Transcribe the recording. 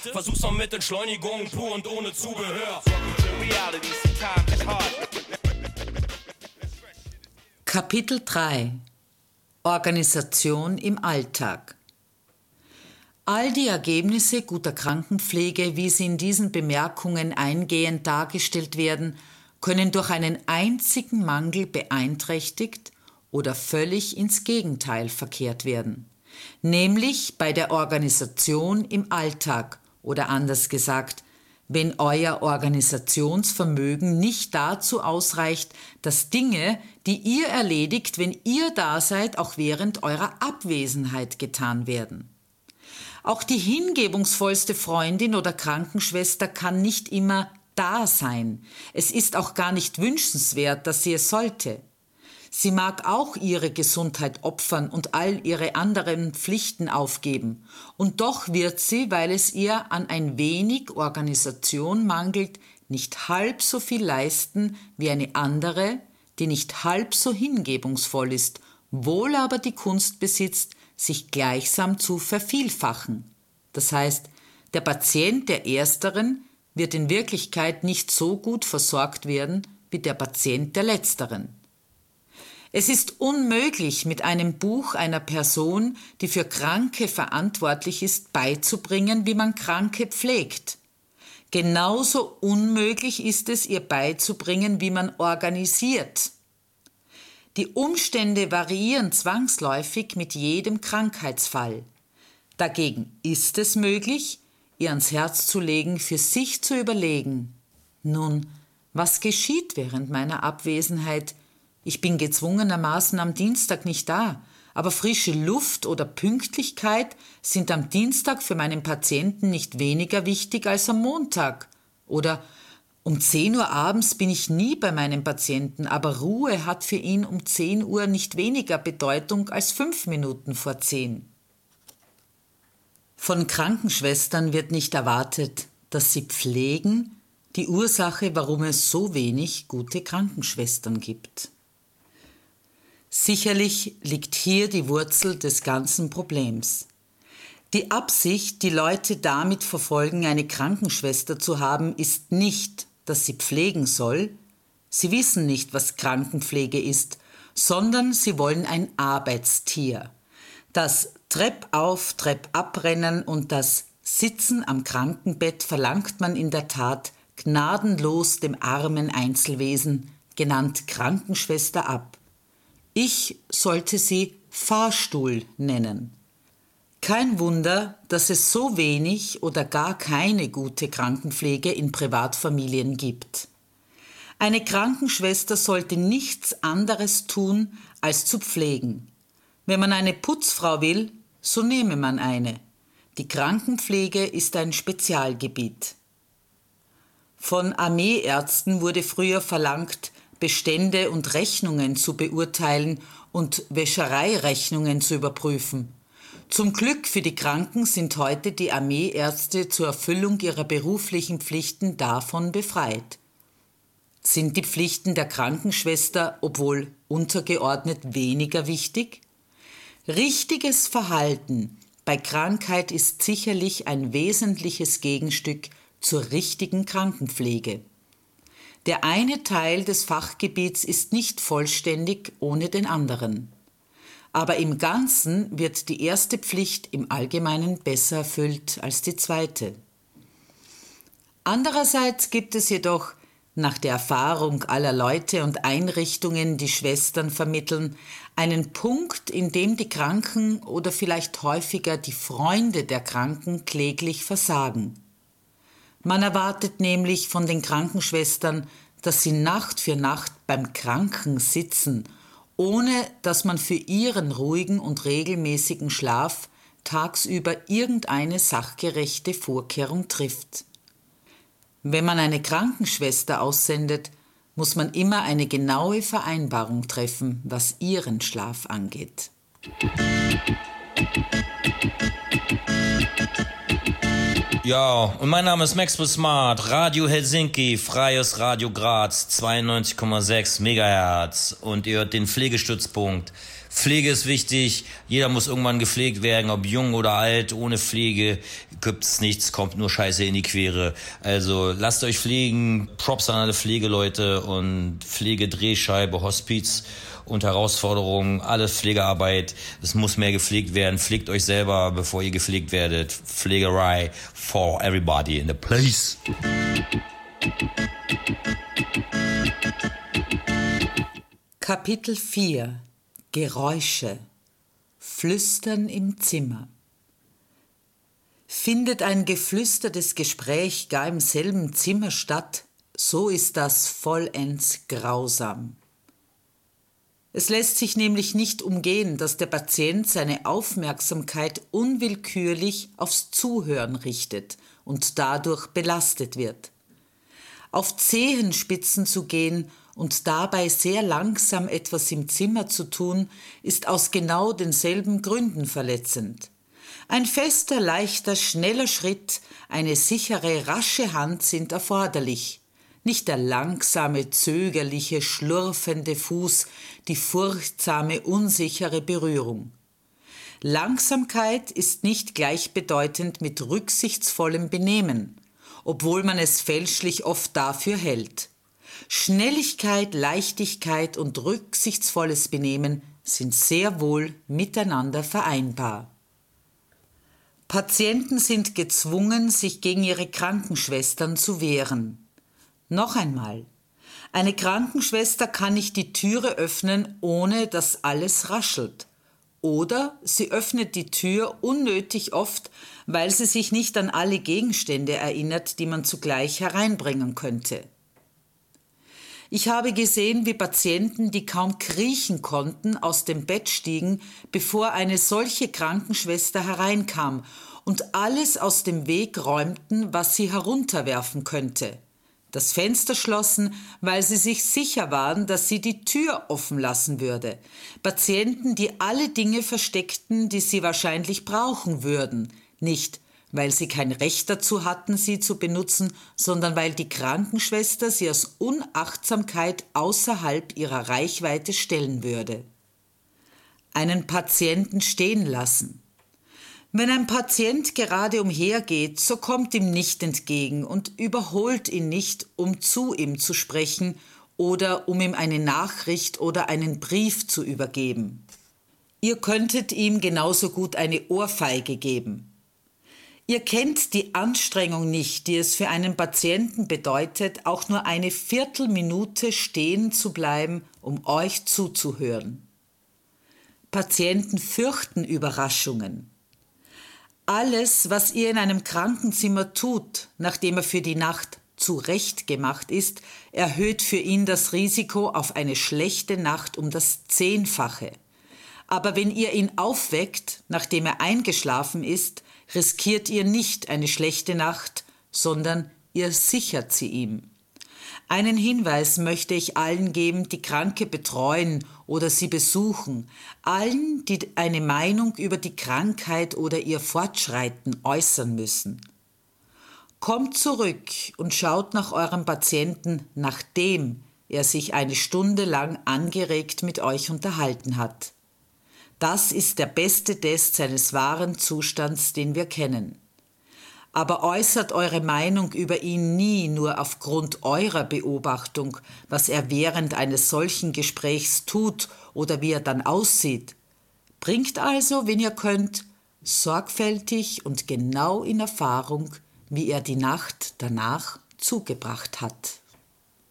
Versuch's noch mit Entschleunigung, pur und ohne Zubehör. Kapitel 3: Organisation im Alltag. All die Ergebnisse guter Krankenpflege, wie sie in diesen Bemerkungen eingehend dargestellt werden, können durch einen einzigen Mangel beeinträchtigt oder völlig ins Gegenteil verkehrt werden, nämlich bei der Organisation im Alltag oder anders gesagt, wenn euer Organisationsvermögen nicht dazu ausreicht, dass Dinge, die ihr erledigt, wenn ihr da seid, auch während eurer Abwesenheit getan werden. Auch die hingebungsvollste Freundin oder Krankenschwester kann nicht immer da sein. Es ist auch gar nicht wünschenswert, dass sie es sollte. Sie mag auch ihre Gesundheit opfern und all ihre anderen Pflichten aufgeben. Und doch wird sie, weil es ihr an ein wenig Organisation mangelt, nicht halb so viel leisten wie eine andere, die nicht halb so hingebungsvoll ist, wohl aber die Kunst besitzt, sich gleichsam zu vervielfachen. Das heißt, der Patient der Ersteren wird in Wirklichkeit nicht so gut versorgt werden wie der Patient der Letzteren. Es ist unmöglich, mit einem Buch einer Person, die für Kranke verantwortlich ist, beizubringen, wie man Kranke pflegt. Genauso unmöglich ist es, ihr beizubringen, wie man organisiert. Die Umstände variieren zwangsläufig mit jedem Krankheitsfall. Dagegen ist es möglich, ihr ans Herz zu legen, für sich zu überlegen: Nun, was geschieht während meiner Abwesenheit? Ich bin gezwungenermaßen am Dienstag nicht da, aber frische Luft oder Pünktlichkeit sind am Dienstag für meinen Patienten nicht weniger wichtig als am Montag. Oder um 10 Uhr abends bin ich nie bei meinem Patienten, aber Ruhe hat für ihn um 10 Uhr nicht weniger Bedeutung als 5 Minuten vor 10. Von Krankenschwestern wird nicht erwartet, dass sie pflegen, die Ursache, warum es so wenig gute Krankenschwestern gibt. Sicherlich liegt hier die Wurzel des ganzen Problems. Die Absicht, die Leute damit verfolgen, eine Krankenschwester zu haben, ist nicht, dass sie pflegen soll. Sie wissen nicht, was Krankenpflege ist, sondern sie wollen ein Arbeitstier. Das Treppauf, Treppabrennen und das Sitzen am Krankenbett verlangt man in der Tat gnadenlos dem armen Einzelwesen, genannt Krankenschwester, ab. Ich sollte sie Fahrstuhl nennen. Kein Wunder, dass es so wenig oder gar keine gute Krankenpflege in Privatfamilien gibt. Eine Krankenschwester sollte nichts anderes tun, als zu pflegen. Wenn man eine Putzfrau will, so nehme man eine. Die Krankenpflege ist ein Spezialgebiet. Von Armeeärzten wurde früher verlangt, Bestände und Rechnungen zu beurteilen und Wäschereirechnungen zu überprüfen. Zum Glück für die Kranken sind heute die Armeeärzte zur Erfüllung ihrer beruflichen Pflichten davon befreit. Sind die Pflichten der Krankenschwester, obwohl untergeordnet, weniger wichtig? Richtiges Verhalten bei Krankheit ist sicherlich ein wesentliches Gegenstück zur richtigen Krankenpflege. Der eine Teil des Fachgebiets ist nicht vollständig ohne den anderen. Aber im Ganzen wird die erste Pflicht im Allgemeinen besser erfüllt als die zweite. Andererseits gibt es jedoch, nach der Erfahrung aller Leute und Einrichtungen, die Schwestern vermitteln, einen Punkt, in dem die Kranken oder vielleicht häufiger die Freunde der Kranken kläglich versagen. Man erwartet nämlich von den Krankenschwestern, dass sie Nacht für Nacht beim Kranken sitzen, ohne dass man für ihren ruhigen und regelmäßigen Schlaf tagsüber irgendeine sachgerechte Vorkehrung trifft. Wenn man eine Krankenschwester aussendet, muss man immer eine genaue Vereinbarung treffen, was ihren Schlaf angeht. Ja, und mein Name ist Max Smart, Radio Helsinki, freies Radio Graz, 92,6 Megahertz. Und ihr hört den Pflegestützpunkt Pflege ist wichtig, jeder muss irgendwann gepflegt werden, ob jung oder alt, ohne Pflege gibt's nichts, kommt nur Scheiße in die Quere. Also lasst euch pflegen, Props an alle Pflegeleute und Pflegedrehscheibe, Hospiz und Herausforderungen, alle Pflegearbeit, es muss mehr gepflegt werden, pflegt euch selber, bevor ihr gepflegt werdet. Pflegerei for everybody in the place. Kapitel 4 Geräusche. Flüstern im Zimmer. Findet ein geflüstertes Gespräch gar im selben Zimmer statt, so ist das vollends grausam. Es lässt sich nämlich nicht umgehen, dass der Patient seine Aufmerksamkeit unwillkürlich aufs Zuhören richtet und dadurch belastet wird. Auf Zehenspitzen zu gehen und dabei sehr langsam etwas im Zimmer zu tun, ist aus genau denselben Gründen verletzend. Ein fester, leichter, schneller Schritt, eine sichere, rasche Hand sind erforderlich. Nicht der langsame, zögerliche, schlurfende Fuß, die furchtsame, unsichere Berührung. Langsamkeit ist nicht gleichbedeutend mit rücksichtsvollem Benehmen, obwohl man es fälschlich oft dafür hält. Schnelligkeit, Leichtigkeit und rücksichtsvolles Benehmen sind sehr wohl miteinander vereinbar. Patienten sind gezwungen, sich gegen ihre Krankenschwestern zu wehren. Noch einmal, eine Krankenschwester kann nicht die Türe öffnen, ohne dass alles raschelt. Oder sie öffnet die Tür unnötig oft, weil sie sich nicht an alle Gegenstände erinnert, die man zugleich hereinbringen könnte. Ich habe gesehen, wie Patienten, die kaum kriechen konnten, aus dem Bett stiegen, bevor eine solche Krankenschwester hereinkam und alles aus dem Weg räumten, was sie herunterwerfen könnte. Das Fenster schlossen, weil sie sich sicher waren, dass sie die Tür offen lassen würde. Patienten, die alle Dinge versteckten, die sie wahrscheinlich brauchen würden. Nicht, weil sie kein Recht dazu hatten, sie zu benutzen, sondern weil die Krankenschwester sie aus Unachtsamkeit außerhalb ihrer Reichweite stellen würde. Einen Patienten stehen lassen. Wenn ein Patient gerade umhergeht, so kommt ihm nicht entgegen und überholt ihn nicht, um zu ihm zu sprechen oder um ihm eine Nachricht oder einen Brief zu übergeben. Ihr könntet ihm genauso gut eine Ohrfeige geben. Ihr kennt die Anstrengung nicht, die es für einen Patienten bedeutet, auch nur eine Viertelminute stehen zu bleiben, um euch zuzuhören. Patienten fürchten Überraschungen. Alles, was ihr in einem Krankenzimmer tut, nachdem er für die Nacht zurechtgemacht ist, erhöht für ihn das Risiko auf eine schlechte Nacht um das 10-fache. Aber wenn ihr ihn aufweckt, nachdem er eingeschlafen ist, riskiert ihr nicht eine schlechte Nacht, sondern ihr sichert sie ihm. Einen Hinweis möchte ich allen geben, die Kranke betreuen oder sie besuchen, allen, die eine Meinung über die Krankheit oder ihr Fortschreiten äußern müssen. Kommt zurück und schaut nach eurem Patienten, nachdem er sich eine Stunde lang angeregt mit euch unterhalten hat. Das ist der beste Test seines wahren Zustands, den wir kennen. Aber äußert eure Meinung über ihn nie nur aufgrund eurer Beobachtung, was er während eines solchen Gesprächs tut oder wie er dann aussieht. Bringt also, wenn ihr könnt, sorgfältig und genau in Erfahrung, wie er die Nacht danach zugebracht hat.